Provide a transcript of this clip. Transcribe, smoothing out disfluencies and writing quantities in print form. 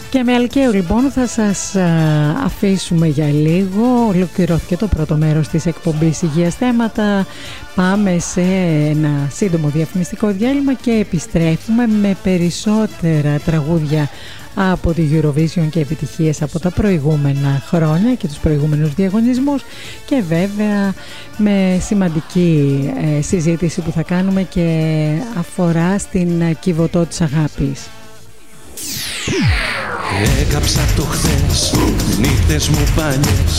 Και με Αλκαίο λοιπόν θα σας αφήσουμε για λίγο. Ολοκληρώθηκε το πρώτο μέρος της εκπομπής Υγείας Θέματα. Πάμε σε ένα σύντομο διαφημιστικό διάλειμμα και επιστρέφουμε με περισσότερα τραγούδια από τη Eurovision και επιτυχίες από τα προηγούμενα χρόνια και τους προηγούμενους διαγωνισμούς, και βέβαια με σημαντική συζήτηση που θα κάνουμε και αφορά στην Κιβωτό της Αγάπης. Έκαψα το χθες, νύχτες μου παλιές,